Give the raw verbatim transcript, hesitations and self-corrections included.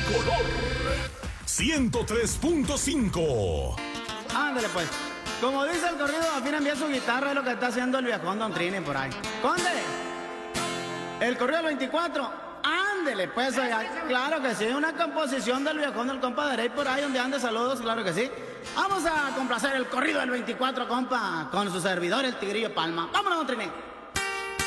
Tricolor ciento tres punto cinco. Ándale pues. Como dice el corrido, afina bien su guitarra, es lo que está haciendo el viejón Don Trini por ahí. ¡Conde! El corrido del veinticuatro. Ándele pues, oiga. Claro que sí, una composición del viejón del compa de Rey por ahí donde ande, saludos, claro que sí. Vamos a complacer el corrido del veinticuatro, compa, con su servidor, el Tigrillo Palma. ¡Vámonos, Don Trini!